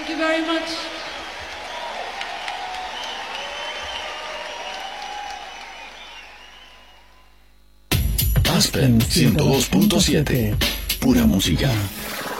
Thank you very much. Aspen 102.7. Pura música.